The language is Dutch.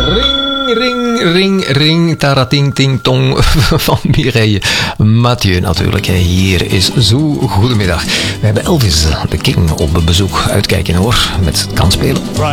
Ring, tarating, ting, tong van Mireille Mathieu natuurlijk. Hier is Zo. Goedemiddag. We hebben Elvis, de King, op bezoek. Uitkijken hoor, met kansspelen.